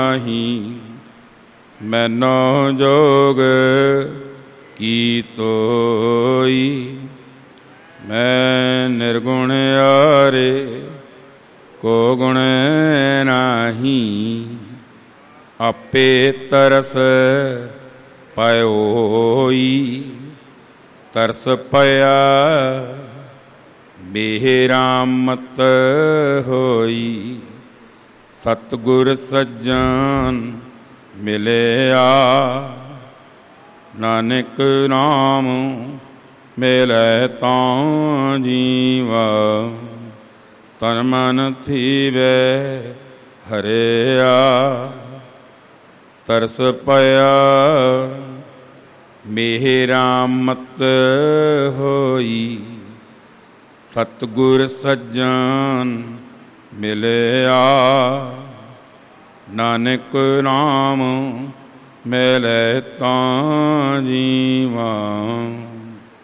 ਨਾਹੀਂ। ਮੈਨੋ ਜੋਗ ਕੀ ਤੋਈ, ਮੈਂ ਨਿਰਗੁਣ ਆਰੇ ਕੋ ਗੁਣ ਨਾਹੀਂ। ਆਪੇ ਤਰਸ ਪਇਓਈ, ਤਰਸ ਪਇਆ ਬੇਰਾਮਤ ਹੋਈ। ਸਤਿਗੁਰ ਸੱਜਣ ਮਿਲਿਆ, ਨਾਨਕ ਨਾਮ ਮਿਲੈ ਤਾਂ ਜੀਵਾ। ਤਨ ਮਨ ਥੀਵੈ ਹਰਿਆ, ਤਰਸ ਪਇਆ ਮੇਰਾਮਤ ਹੋਈ। ਸਤਿਗੁਰ ਸੱਜਣ ਮਿਲਿਆ, ਨਾਨਕ ਨਾਮ ਮਿਲੈ ਤਾਂ ਜੀਵਾ।